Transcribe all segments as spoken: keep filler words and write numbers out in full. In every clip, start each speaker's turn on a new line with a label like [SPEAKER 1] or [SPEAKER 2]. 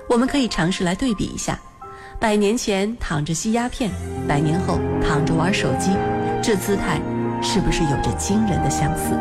[SPEAKER 1] 我们可以尝试来对比一下，百年前躺着吸鸦片，百年后躺着玩手机，这姿态是不是有着惊人的相似？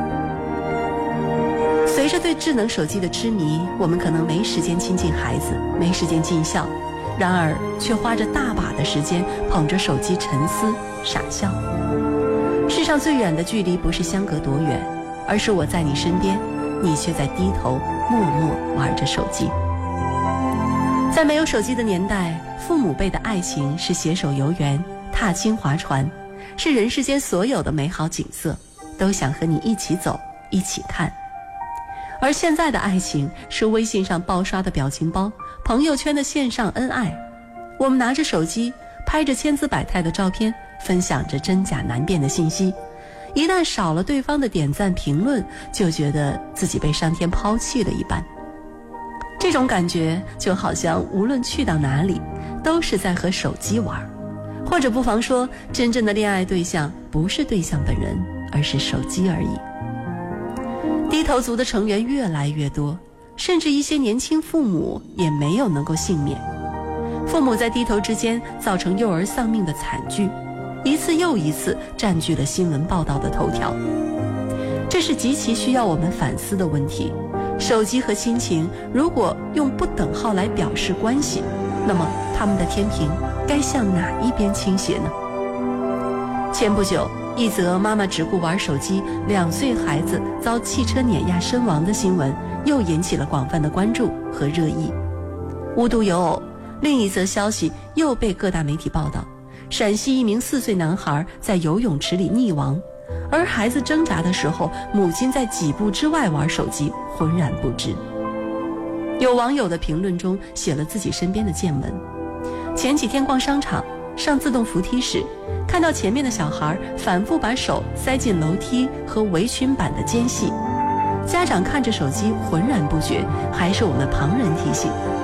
[SPEAKER 1] 随着对智能手机的痴迷，我们可能没时间亲近孩子，没时间尽孝，然而却花着大把的时间捧着手机沉思傻笑。世上最远的距离不是相隔多远，而是我在你身边，你却在低头默默玩着手机。在没有手机的年代，父母辈的爱情是携手游园，踏青划船，是人世间所有的美好景色都想和你一起走，一起看。而现在的爱情是微信上爆刷的表情包，朋友圈的线上恩爱。我们拿着手机拍着千姿百态的照片，分享着真假难辨的信息，一旦少了对方的点赞评论，就觉得自己被上天抛弃了一般。这种感觉就好像无论去到哪里都是在和手机玩，或者不妨说，真正的恋爱对象不是对象本人，而是手机而已。低头族的成员越来越多，甚至一些年轻父母也没有能够幸免。父母在低头之间造成幼儿丧命的惨剧，一次又一次占据了新闻报道的头条。这是极其需要我们反思的问题。手机和亲情如果用不等号来表示关系，那么他们的天平该向哪一边倾斜呢？前不久，一则妈妈只顾玩手机，两岁孩子遭汽车碾压身亡的新闻又引起了广泛的关注和热议。无独有偶，另一则消息又被各大媒体报道，陕西一名四岁男孩在游泳池里溺亡，而孩子挣扎的时候，母亲在几步之外玩手机，浑然不知。有网友的评论中写了自己身边的见闻：前几天逛商场，上自动扶梯时，看到前面的小孩反复把手塞进楼梯和围裙板的间隙，家长看着手机浑然不觉，还是我们旁人提醒的。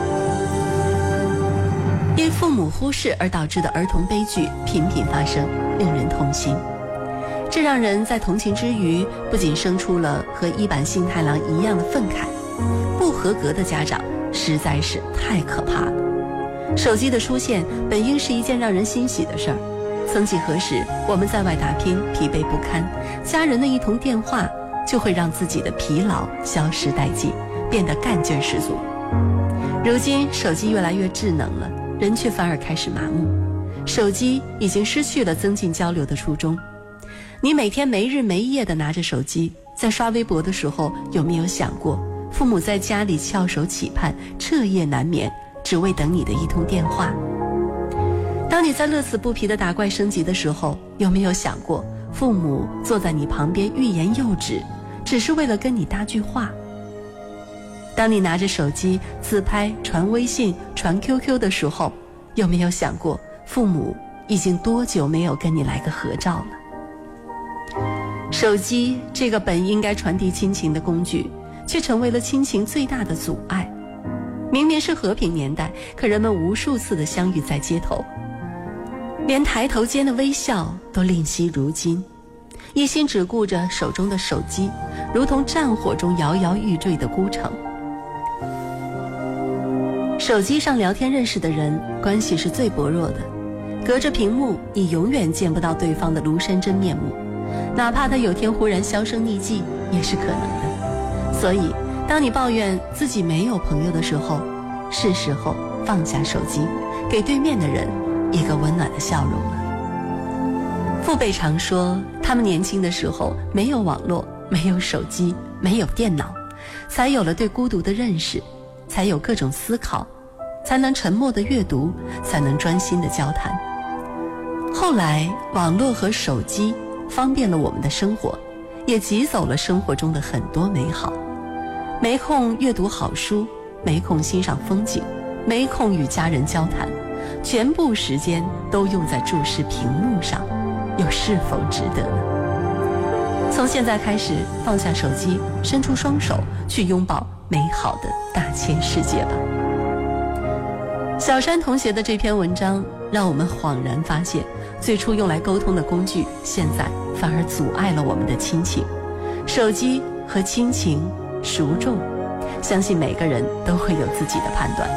[SPEAKER 1] 因父母忽视而导致的儿童悲剧频频发生，令人痛心。这让人在同情之余，不仅生出了和一坂幸太郎一样的愤慨，不合格的家长实在是太可怕了。手机的出现本应是一件让人欣喜的事儿，曾几何时，我们在外打拼疲惫不堪，家人的一通电话就会让自己的疲劳消失殆尽，变得干劲十足。如今手机越来越智能了，人却反而开始麻木，手机已经失去了增进交流的初衷。你每天没日没夜地拿着手机，在刷微博的时候，有没有想过父母在家里翘首企盼，彻夜难眠，只为等你的一通电话？当你在乐此不疲地打怪升级的时候，有没有想过父母坐在你旁边欲言又止，只是为了跟你搭句话？当你拿着手机自拍传微信传 Q Q 的时候，有没有想过父母已经多久没有跟你来个合照了？手机这个本应该传递亲情的工具，却成为了亲情最大的阻碍。明明是和平年代，可人们无数次的相遇在街头，连抬头间的微笑都吝惜如今，一心只顾着手中的手机，如同战火中摇摇欲坠的孤城。手机上聊天认识的人，关系是最薄弱的，隔着屏幕，你永远见不到对方的庐山真面目，哪怕他有天忽然销声匿迹，也是可能的。所以当你抱怨自己没有朋友的时候，是时候放下手机，给对面的人一个温暖的笑容了。父辈常说，他们年轻的时候没有网络，没有手机，没有电脑，才有了对孤独的认识，才有各种思考，才能沉默的阅读，才能专心的交谈。后来网络和手机方便了我们的生活，也挤走了生活中的很多美好。没空阅读好书，没空欣赏风景，没空与家人交谈，全部时间都用在注视屏幕上，又是否值得呢？从现在开始，放下手机，伸出双手，去拥抱美好的大千世界吧。小山同学的这篇文章让我们恍然发现，最初用来沟通的工具，现在反而阻碍了我们的亲情。手机和亲情孰重，相信每个人都会有自己的判断。